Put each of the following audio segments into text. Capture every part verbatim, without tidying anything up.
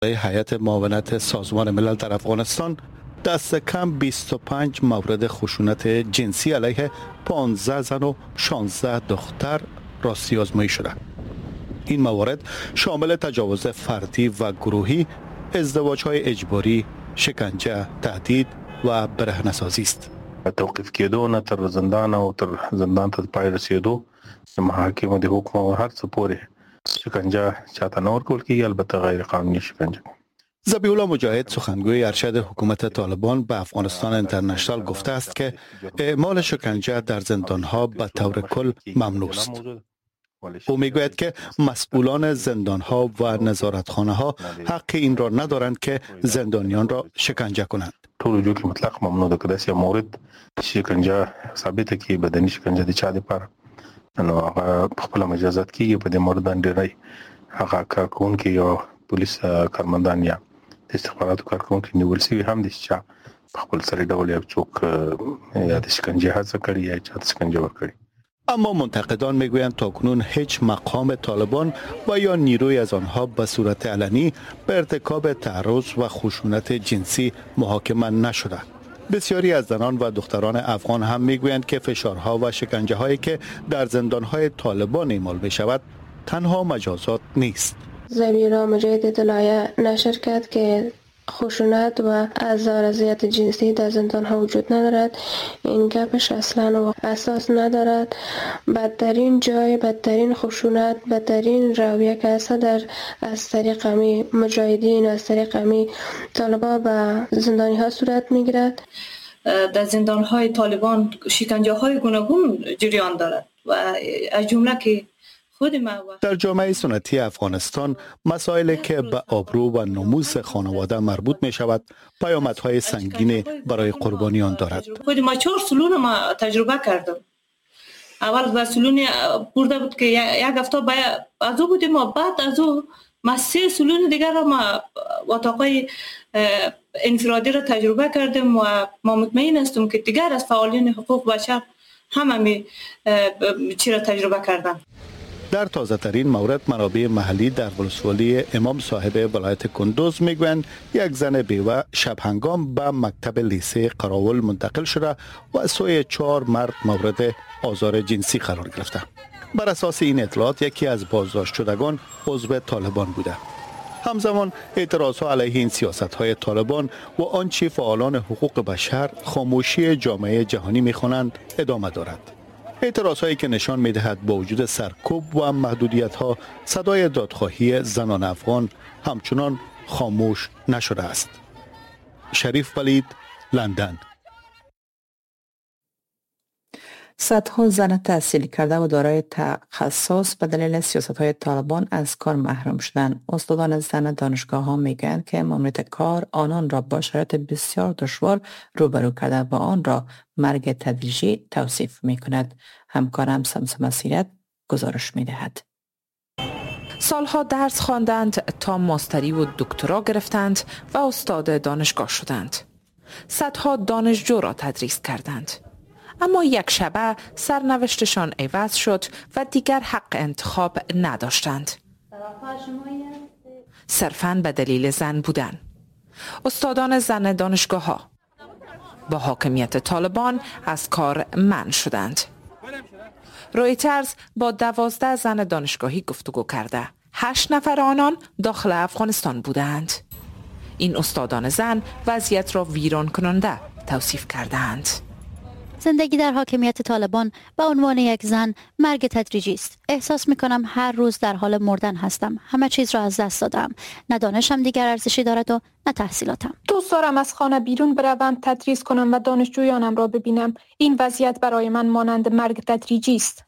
هیئت معاونت سازمان ملل در افغانستان دست کم بیست و پنج مورد خشونت جنسی علیه پانزده زن و شانزده دختر راستی آزمایی شده. این موارد شامل تجاوز فردی و گروهی، ازدواج‌های اجباری، شکنجه، تهدید و برهنه‌سازی است. توقیف کېدو نه تر زندان او تر زندان ته پای رسیدو محاکمه د حکم او هر څه پورې شکنجه چاته نه ورکول کېږي، البته غیر قانوني شکنجه. ذبیح الله مجاهد سخنگوی ارشد حکومت طالبان به افغانستان اینترنشنال گفته است که اعمال شکنجه در زندانها به طور کل ممنوع است. او میگوید که مسئولان زندانها و نظارتخانه‌ها حق این را ندارند که زندانیان را شکنجه کنند. ټول جو کې مطلق ممنوع ده که داسې مورد شکنجه ثابته کې بدني شکنجه د چا لپاره نو هغه خپل مجازات کېږي. په دې مورد باندې ډېری هغه کارکوونکي یا پولیس کارمندان یا د استخباراتو کارکوونکي نیول شوي هم دي چې په خپل سري ډول یا څوک یا د شکنجه هڅه کړې یا چا ته شکنجه ورکړي. اما منتقدان میگویند تاکنون هیچ مقام طالبان و یا نیروی از آنها به صورت علنی به ارتکاب تعرض و خشونت جنسی محاکمه نشده. بسیاری از زنان و دختران افغان هم میگویند که فشارها و شکنجه هایی که در زندانهای طالبان اعمال می شود تنها مجازات نیست. ذبیح الله مجاهد اطلاعیه نشر کرد که خشونت و آزار اذیت جنسی در زندان ها وجود ندارد. این گپش اصلا اساس ندارد. بدترین جای بدترین خشونت بدترین رویه که اصلا در از طریق امی مجاهدین از طریق امی طالبا به زندانی ها صورت میگیرد. در زندان های طالبان شکنجه های گوناگون جریان دارد و از جمله که در جامعه سنتی افغانستان مسائلی که به آبرو و نموس خانواده مربوط می شود پیامدهای سنگین برای قربانیان دارد. خود ما چهار سلون ما تجربه کردم. اول با سلون برده بود که یک هفته از او بودیم و بعد از او ما سه سلون دیگر را ما اتاقای انفرادی را تجربه کردیم و ما مطمئن هستم که دیگر از فعالین حقوق بشر همه چی را تجربه کردن. در تازه ترین مورد منابع محلی در ولسوالی امام صاحب ولایت کندوز میگویند یک زن بیوه شب هنگام به مکتب لیسه قراول منتقل شده و از سوی چهار مرد مورد آزار جنسی قرار گرفته. بر اساس این اطلاعات یکی از بازداشت شدگان عضو طالبان بوده. همزمان اعتراضها علیه این سیاست‌های طالبان و آنچه فعالان حقوق بشر خاموشی جامعه جهانی می‌خوانند ادامه دارد. اعتراضهایی که نشان می‌دهد با وجود سرکوب و محدودیت‌ها صدای دادخواهی زنان افغان همچنان خاموش نشده است. شریف ولید، لندن. صدها زن تحصیل کرده و دارای تخصص به دلیل سیاست‌های طالبان از کار محروم شدند. استادان زن دانشگاه‌ها میگویند که ماموریت کار آنان را با شرایط بسیار دشوار روبرو کرده و آن را مرگ تدریجی توصیف می‌کند. همکارم سمسم سیرت گزارش می‌دهد. سالها درس خواندند تا ماستری و دکترا گرفتند و استاد دانشگاه شدند. صدها دانشجو را تدریس کردند. اما یک شبه سرنوشتشان عوض شد و دیگر حق انتخاب نداشتند. صرفاً به دلیل زن بودن. استادان زن دانشگاه ها با حاکمیت طالبان از کار منع شدند. رویترز با دوازده زن دانشگاهی گفتگو کرده. هشت نفر آنان داخل افغانستان بودند. این استادان زن وضعیت را ویران کننده توصیف کردند. زندگی در حاکمیت طالبان به عنوان یک زن مرگ تدریجی است. احساس می کنم هر روز در حال مردن هستم. همه چیز را از دست دادم. نه دانشم دیگر ارزشی دارد و نه تحصیلاتم. دوست دارم از خانه بیرون بروم، تدریس کنم و دانشجویانم را ببینم. این وضعیت برای من مانند مرگ تدریجی است.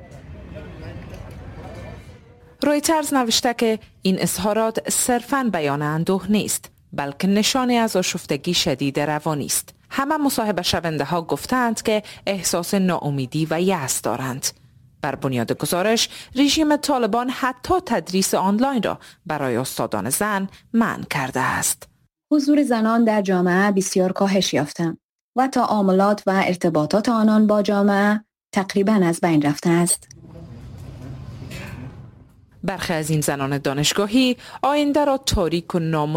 رویترز نوشته که این اظهارات صرفاً بیان اندوه نیست، بلکه نشانی از آشفتگی شدید روانی است. همه مصاحبه شونده ها گفتند که احساس ناامیدی و یأس دارند. بر بنیاد گزارش، رژیم طالبان حتی تدریس آنلاین را برای استادان زن منع کرده است. حضور زنان در جامعه بسیار کاهش یافته و تعاملات و ارتباطات آنان با جامعه تقریباً از بین رفته است. برخی از این زنان دانشگاهی آینده را تاریک و نام